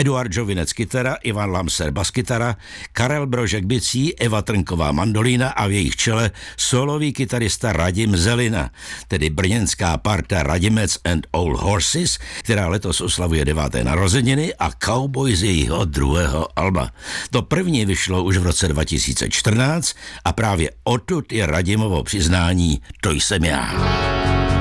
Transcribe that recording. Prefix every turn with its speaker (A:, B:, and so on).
A: Eduard Žovinec kytara, Ivan Lamser baskytara, Karel Brožek bicí, Eva Trnková mandolína a v jejich čele solový kytarista Radim Zelina, tedy brněnská parta Radimec and Old Horses, která letos oslavuje 9. narozeniny, a Cowboy z jejího druhého alba. To první vyšlo už v roce 2014 a právě odtud je Radimovo přiznání To jsem já.